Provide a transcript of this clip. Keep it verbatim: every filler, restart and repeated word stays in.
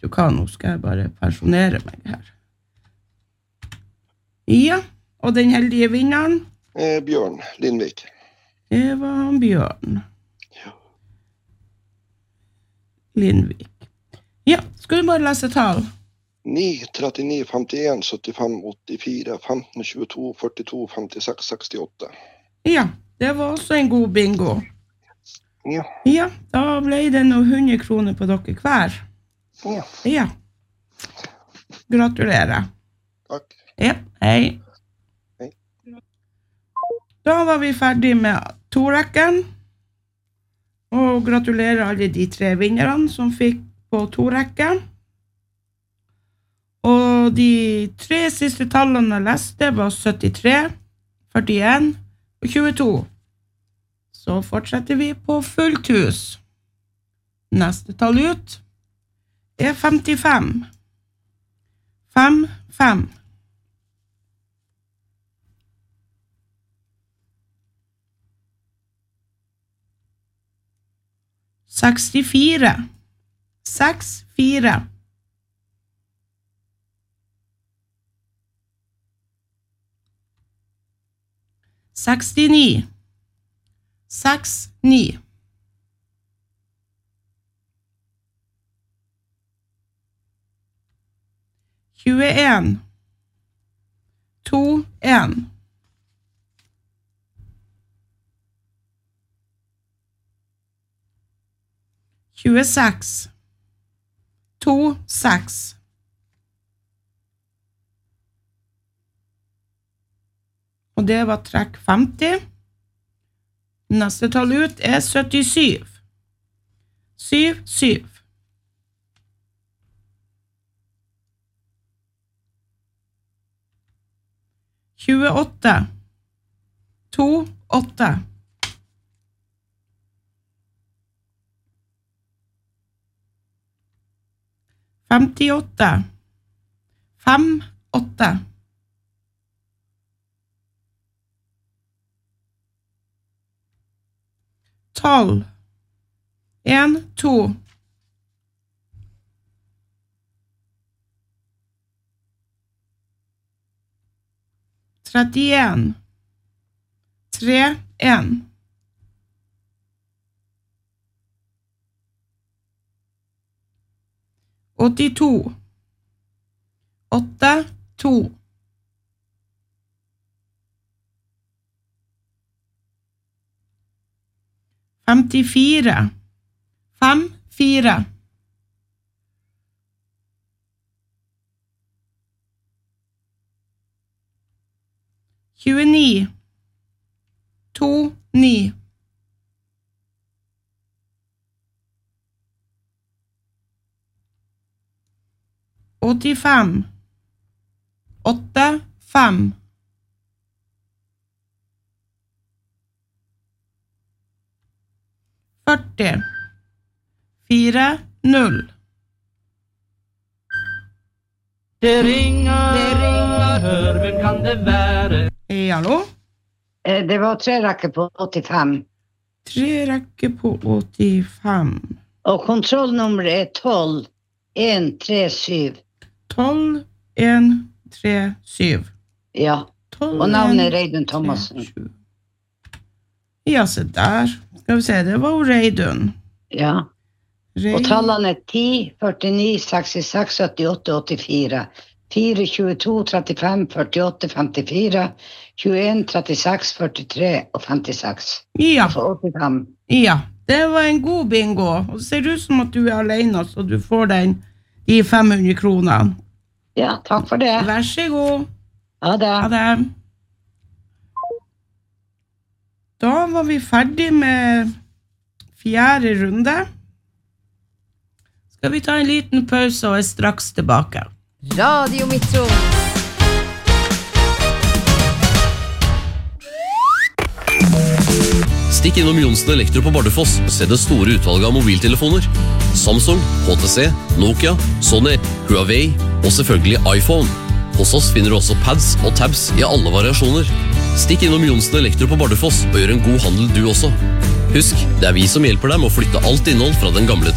du hva, nå skal jeg bare pensjonere meg her. Ja, og den heldige vinneren? Eh, Bjørn Lindvik. Det var han Bjørn. Ja. Lindvik. Ja, skal du bare lese tall? ni, trettini, femtien, syttifem, åttifire, femten, tjueto, førtito, femtiseks, sekstiåtte. Ja, det var også en god bingo. Ja. Ja, da ble det noen hundre kroner på dere hver. Ja. Ja. Gratulerer. Takk. Ja, hei. Hei. Da var vi ferdig med to-rekken. Og gratulerer alle de tre vinnerne som fikk på to-rekken. Og de tre siste tallene jeg leste var syttitre, førtien og tjueto. Så fortsetter vi på fullt hus. Neste tall ut er femtifem. Fem, fem. Sekstifire. Seks, fire. Sekstini. Seks, ni. Tjueen. To, en. Tjueseks. To, seks. Og det var trekk femti. Neste tall ut er syttisyv. Syv, syv. Tjueåtte. To, åtte. Femtiåtte. Fem, åtte. Tolv. En, to. Trettien. Tre, en. Åttito. Åtte, to. Femtifire. Fem, fire. Tjueni. To, ni. Åttifem. Åtte, fem. Førti. Fire, null. Det ringer, det ringer, hør, hvem kan det være? Hei, hallo? Eh, Det var tre rekker på åttifem. Tre rekker på åttifem. Og kontrollnummeret er tolv, en, tre, syv. Tolv, en, tre, syv. Ja, tolv, og navnet er en, Reidun tre, Thomassen. sju. Ja, se der. Skal vi se, det var jo Reidun. Ja, og Reidun. tallene er ti, førtini, sekstiseks, syttiåtte, åttifire. fire, tjueto, trettifem, førtiåtte, femtifire. tjueen, trettiseks, førtitre og femtiseks. Ja, For åttifem. ja. Det var en god bingo. Og det ser ut som at du er alene, så du får den de fem hundre kronene. Ja, takk for det. Vær så god. Ha det. Ha det. Da var vi ferdig med fjerde runde. Skal vi ta en liten pause og er straks tilbake. Radio Metro. Stikk innom Jonsen Elektro på Bardufoss og se det store utvalget av mobiltelefoner. Samsung, H T C, Nokia, Sony, Huawei og selvfølgelig iPhone. Hos oss finner du også pads og tabs i alle variasjoner. Stikk innom Jonsen Elektro på Bardufoss og gjør en god handel du også. Husk, det er vi som hjelper deg med å flytte alt innhold fra den gamle